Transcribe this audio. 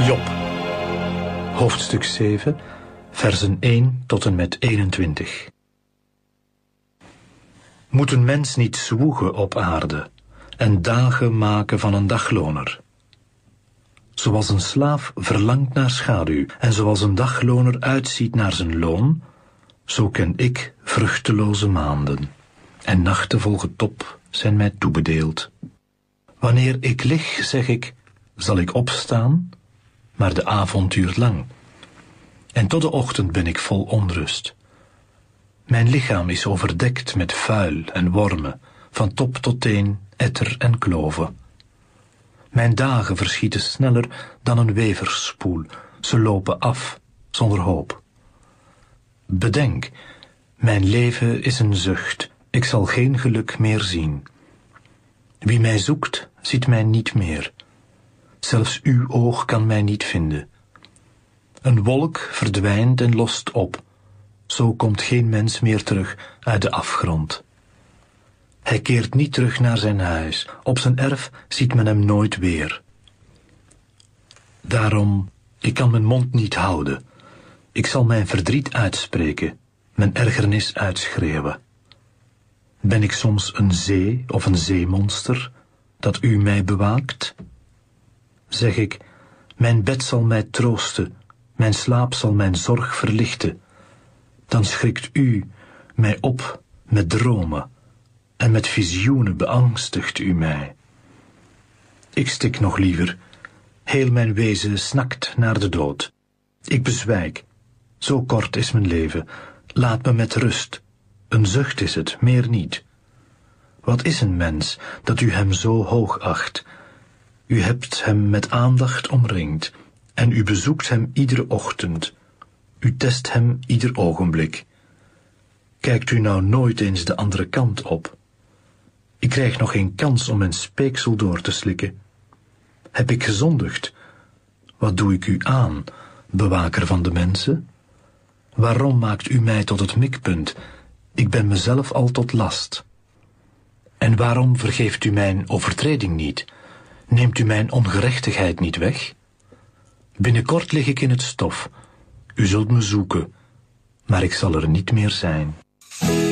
Job, hoofdstuk 7, versen 1 tot en met 21. Moet een mens niet zwoegen op aarde en dagen maken van een dagloner? Zoals een slaaf verlangt naar schaduw en zoals een dagloner uitziet naar zijn loon, zo ken ik vruchteloze maanden en nachten vol getop zijn mij toebedeeld. Wanneer ik lig, zeg ik, zal ik opstaan, maar de avond duurt lang. En tot de ochtend ben ik vol onrust. Mijn lichaam is overdekt met vuil en wormen, van top tot teen, etter en kloven. Mijn dagen verschieten sneller dan een weversspoel, ze lopen af, zonder hoop. Bedenk, mijn leven is een zucht, ik zal geen geluk meer zien. Wie mij zoekt, ziet mij niet meer. Zelfs uw oog kan mij niet vinden. Een wolk verdwijnt en lost op. Zo komt geen mens meer terug uit de afgrond. Hij keert niet terug naar zijn huis. Op zijn erf ziet men hem nooit weer. Daarom, ik kan mijn mond niet houden. Ik zal mijn verdriet uitspreken, mijn ergernis uitschreeuwen. Ben ik soms een zee of een zeemonster, dat u mij bewaakt? Zeg ik, mijn bed zal mij troosten, mijn slaap zal mijn zorg verlichten. Dan schrikt u mij op met dromen, en met visioenen beangstigt u mij. Ik stik nog liever, heel mijn wezen snakt naar de dood. Ik bezwijk, zo kort is mijn leven, laat me met rust. Een zucht is het, meer niet. Wat is een mens, dat u hem zo hoog acht? U hebt hem met aandacht omringd, en u bezoekt hem iedere ochtend. U test hem ieder ogenblik. Kijkt u nou nooit eens de andere kant op? Ik krijg nog geen kans om mijn speeksel door te slikken. Heb ik gezondigd? Wat doe ik u aan, bewaker van de mensen? Waarom maakt u mij tot het mikpunt? Ik ben mezelf al tot last. En waarom vergeeft u mijn overtreding niet? Neemt u mijn ongerechtigheid niet weg? Binnenkort lig ik in het stof. U zult me zoeken, maar ik zal er niet meer zijn.